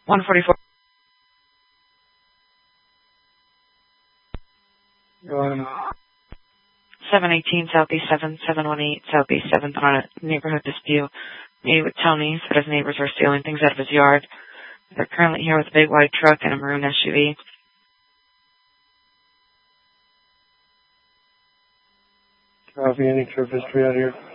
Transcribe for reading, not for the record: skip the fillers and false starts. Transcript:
144. Go on. 718 Southeast 7718 Southeast 7th on a neighborhood dispute. Me with Tony said his neighbors were stealing things out of his yard. They're currently here with a big white truck and a maroon SUV. Copy, any trip history out here?